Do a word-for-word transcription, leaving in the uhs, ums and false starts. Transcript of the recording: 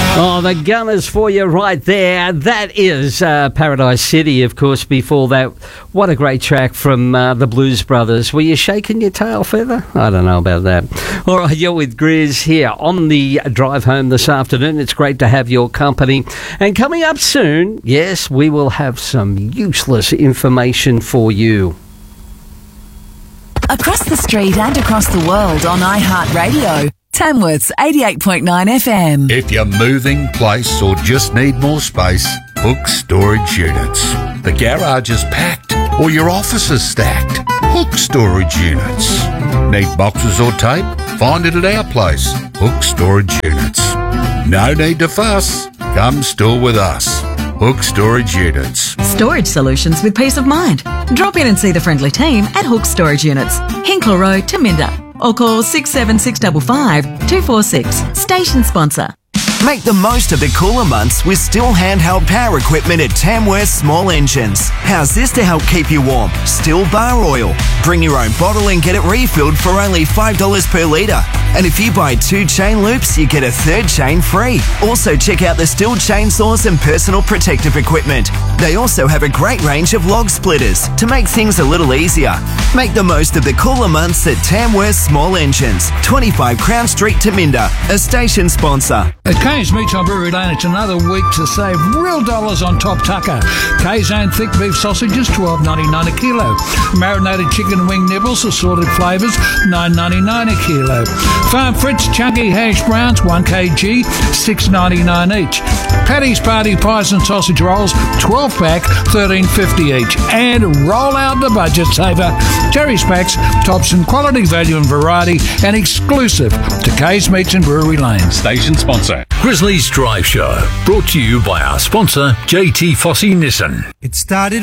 Oh, the Gunners for you right there. That is uh, Paradise City, of course, before that. What a great track from uh, the Blues Brothers. Were you shaking your tail feather? I don't know about that. All right, you're with Grizz here on the drive home this afternoon. It's great to have your company. And coming up soon, yes, we will have some useless information for you. Across the street and across the world on iHeartRadio. Tamworth's eighty-eight point nine F M. If you're moving, place or just need more space, Hook Storage Units. The garage is packed or your office is stacked. Hook Storage Units. Need boxes or tape? Find it at our place, Hook Storage Units. No need to fuss. Come store with us. Hook Storage Units. Storage solutions with peace of mind. Drop in and see the friendly team at Hook Storage Units, Hinkler Road, Taminda. Or call six seven six five five, two four six. Station sponsor. Make the most of the cooler months with Stihl handheld power equipment at Tamworth Small Engines. How's this to help keep you warm? Stihl bar oil. Bring your own bottle and get it refilled for only five dollars per litre. And if you buy two chain loops, you get a third chain free. Also check out the Stihl chainsaws and personal protective equipment. They also have a great range of log splitters to make things a little easier. Make the most of the cooler months at Tamworth Small Engines, twenty-five Crown Street, Taminda, a station sponsor. At Kay's Meats on Brewery Lane, it's another week to save real dollars on top tucker. Kay's own thick beef sausages, twelve ninety-nine a kilo. Marinated chicken wing nibbles, assorted flavours, nine ninety-nine a kilo. Farm Fritz chunky hash browns, one kilogram, six ninety-nine each. Paddy's Party pies and sausage rolls, twelve pack, thirteen fifty each. And roll out the budget saver. Terry's Packs, tops in quality, value and variety, and exclusive to Kay's Meats and Brewery Lane. Station sponsor. Grizzly's Drive Show, brought to you by our sponsor, J T Fossey Nissan. It started